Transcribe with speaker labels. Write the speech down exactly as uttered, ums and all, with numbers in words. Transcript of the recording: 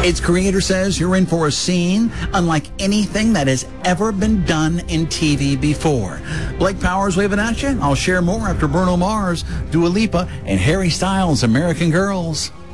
Speaker 1: Its creator says you're in for a scene unlike anything that has ever been done in T V before. Blake Powers waving at you. I'll share more after Bruno Mars, Dua Lipa, and Harry Styles' American Girls.